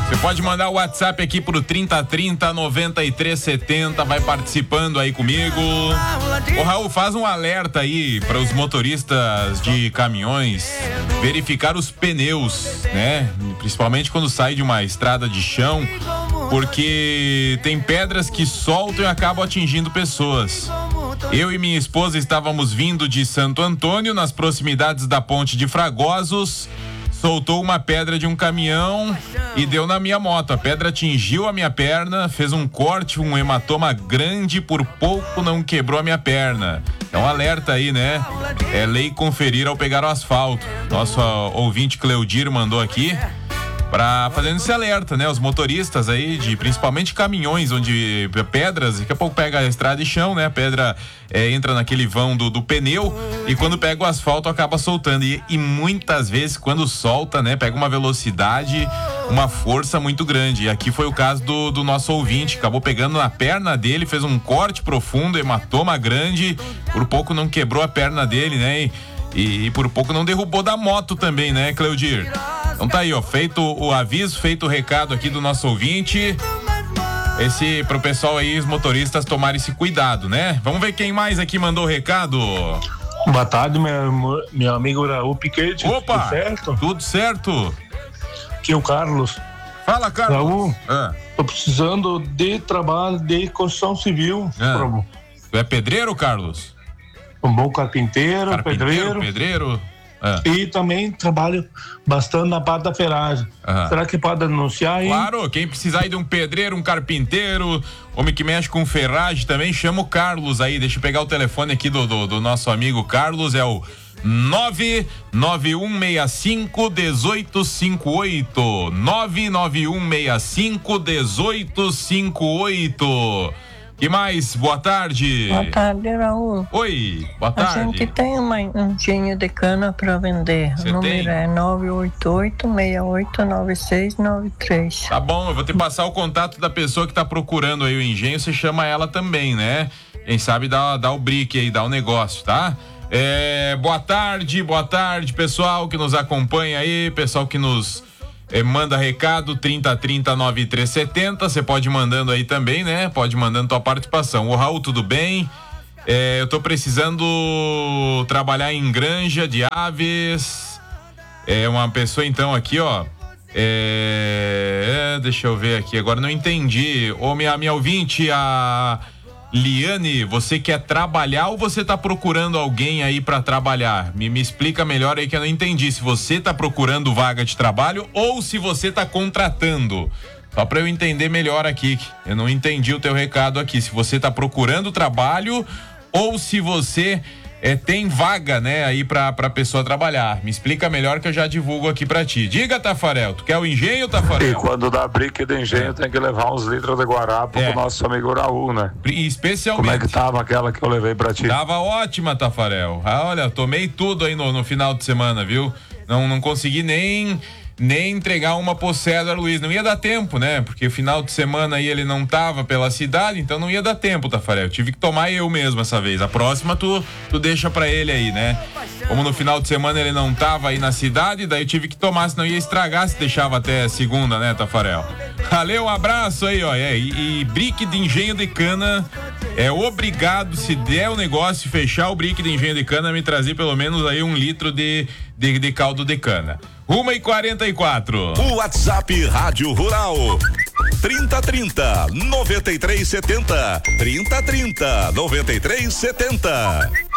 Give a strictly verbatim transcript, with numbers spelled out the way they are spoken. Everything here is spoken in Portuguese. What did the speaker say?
Você pode mandar o WhatsApp aqui pro trinta trinta, noventa e três setenta, vai participando aí comigo. Ô Raul, faz um alerta aí para os motoristas de caminhões verificar os pneus, né? Principalmente quando sai de uma estrada de chão, porque tem pedras que soltam e acabam atingindo pessoas. Eu e minha esposa estávamos vindo de Santo Antônio, nas proximidades da ponte de Fragosos. Soltou uma pedra de um caminhão e deu na minha moto. A pedra atingiu a minha perna, fez um corte, um hematoma grande, por pouco não quebrou a minha perna. É um alerta aí, né? É lei conferir ao pegar o asfalto. Nosso ouvinte Cleodir mandou aqui para fazendo esse alerta, né? Os motoristas aí, de principalmente caminhões, onde pedras, daqui a pouco pega a estrada de chão, né? A pedra é, entra naquele vão do, do pneu e quando pega o asfalto acaba soltando. E, e muitas vezes, quando solta, né? Pega uma velocidade, uma força muito grande. E aqui foi o caso do, do nosso ouvinte, acabou pegando na perna dele, fez um corte profundo, hematoma grande, por pouco não quebrou a perna dele, né? E, e, e por pouco não derrubou da moto também, né, Cleodir? Então tá aí, ó, feito o aviso, feito o recado aqui do nosso ouvinte. Esse, pro pessoal aí, os motoristas tomarem esse cuidado, né? Vamos ver quem mais aqui mandou o recado. Boa tarde, meu, meu amigo Raul Piquete. Opa! Tudo certo? Tudo certo. Aqui é o Carlos. Fala, Carlos. Raul, ah. tô precisando de trabalho de construção civil. Ah. Tu é pedreiro, Carlos? Um bom carpinteiro, Carpinteiro, pedreiro. pedreiro. Ah. E também trabalho bastante na parte da ferragem. Aham. Será que pode anunciar aí? Claro, quem precisar aí de um pedreiro, um carpinteiro, homem que mexe com ferragem também, chama o Carlos aí. Deixa eu pegar o telefone aqui do, do, do nosso amigo Carlos, é o nove nove um seis cinco um oito cinco oito. nove nove um seis cinco um oito cinco oito. Que mais? Boa tarde. Boa tarde, Raul. Oi, boa tarde. A gente tem uma, um engenho de cana para vender. Você o número tem? é nove oito oito, seis oito nove seis nove três. Tá bom, eu vou te passar o contato da pessoa que tá procurando aí o engenho, você chama ela também, né? Quem sabe dá, dá o brique aí, dá o negócio, tá? É, boa tarde, boa tarde, pessoal que nos acompanha aí, pessoal que nos é, manda recado, trinta trinta, noventa e três setenta, você pode ir mandando aí também, né? Pode ir mandando tua participação. Ô Raul, tudo bem? É, eu tô precisando trabalhar em granja de aves. É uma pessoa então aqui, ó. É, é, deixa eu ver aqui, agora não entendi. Ô minha, minha ouvinte, a Liane, você quer trabalhar ou você tá procurando alguém aí pra trabalhar? Me, me explica melhor aí que eu não entendi. Se você tá procurando vaga de trabalho ou se você tá contratando. Só pra eu entender melhor aqui. Eu não entendi o teu recado aqui. Se você tá procurando trabalho ou se você é, tem vaga, né, aí pra, pra pessoa trabalhar. Me explica melhor que eu já divulgo aqui pra ti. Diga, Tafarel, tu quer o engenho, Tafarel? E quando dá brique de engenho, é. tem que levar uns litros de guarapa é. pro nosso amigo Raul, né? Especialmente. Como é que tava aquela que eu levei pra ti? Tava ótima, Tafarel. Ah, olha, tomei tudo aí no, no final de semana, viu? Não, não consegui nem... nem entregar uma pro César Luiz, não ia dar tempo, né? Porque o final de semana aí ele não tava pela cidade, então não ia dar tempo, Tafarel. Eu tive que tomar eu mesmo essa vez. A próxima tu, tu deixa pra ele aí, né? Como no final de semana ele não tava aí na cidade, daí eu tive que tomar, senão ia estragar se deixava até segunda, né, Tafarel? Valeu, um abraço aí, ó. É, e, e brique de engenho de cana é obrigado, se der o negócio, fechar o brique de engenho de cana, me trazer pelo menos aí um litro de, de, de caldo de cana. uma e quarenta e quatro. O WhatsApp Rádio Rural. trinta trinta, noventa e três setenta. trinta trinta, noventa e três setenta.